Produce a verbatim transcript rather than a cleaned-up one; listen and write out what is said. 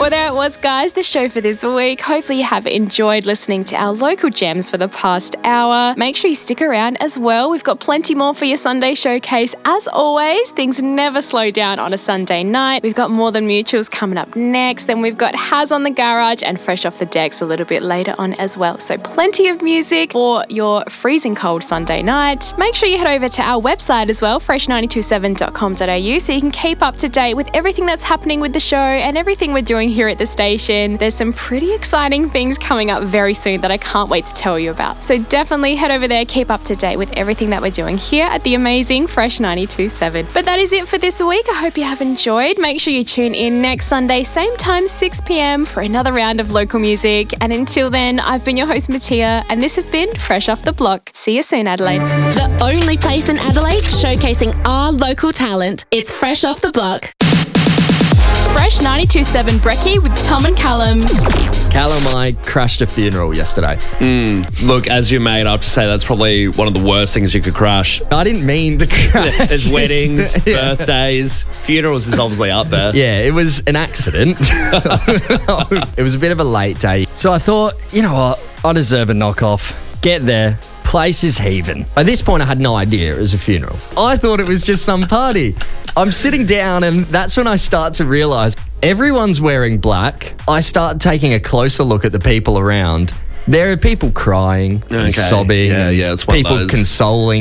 Well, there it was, guys, the show for this week. Hopefully you have enjoyed listening to our local gems for the past hour. Make sure you stick around as well. We've got plenty more for your Sunday showcase. As always, things never slow down on a Sunday night. We've got More Than Mutuals coming up next. Then we've got Has on the Garage and Fresh Off the Decks a little bit later on as well. So plenty of music for your freezing cold Sunday night. Make sure you head over to our website as well, fresh nine two seven dot com dot a u, so you can keep up to date with everything that's happening with the show and everything we're doing here at the station. There's some pretty exciting things coming up very soon that I can't wait to tell you about. So definitely head over there, keep up to date with everything that we're doing here at the amazing Fresh ninety-two point seven. But that is it for this week. I hope you have enjoyed. Make sure you tune in next Sunday, same time, six p.m, for another round of local music. And until then, I've been your host, Mattia, and this has been Fresh Off the Block. See you soon, Adelaide. The only place in Adelaide showcasing our local talent. It's Fresh Off the Block. Fresh ninety-two point seven Brekkie with Tom and Callum. Callum, I crashed a funeral yesterday. Mm, look, as your mate, I have to say that's probably one of the worst things you could crash. I didn't mean to crash. There's weddings, Yeah. birthdays, funerals is obviously up there. Yeah, it was an accident. It was a bit of a late day. So I thought, you know what, I deserve a knockoff. Get there. Place is heaving. At this point, I had no idea it was a funeral. I thought it was just some party. I'm sitting down and that's when I start to realise everyone's wearing black. I start taking a closer look at the people around. There are people crying, and Okay. sobbing, Yeah, yeah, it's one of people those. consoling.